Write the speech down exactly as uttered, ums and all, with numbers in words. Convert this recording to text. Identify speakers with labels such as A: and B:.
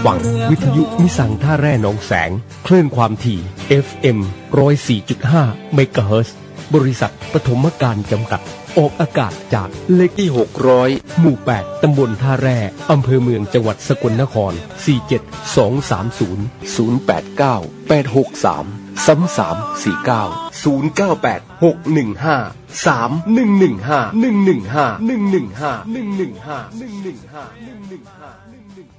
A: ฟังวิทยุมิสังท่าแร่หนองแสงคลื่นความถี่ เอฟ เอ็ม หนึ่งศูนย์สี่จุดห้า เมกะเฮิรตซ์บริษัทปฐมการจำกัดออกอากาศจากเลขที่หกร้อยหมู่แปดตำบลท่าแร่อำเภอเมืองจังหวัดสกลนครสี่เจ็ดสองสามศูนย์ ศูนย์แปดเก้า แปดหกสาม สามสามสี่เก้า ศูนย์เก้าแปด หกหนึ่งห้า สามหนึ่งหนึ่งห้า หนึ่งหนึ่งห้า หนึ่งหนึ่งห้า หนึ่งหนึ่งห้า หนึ่งหนึ่งห้า หนึ่งหนึ่งห้า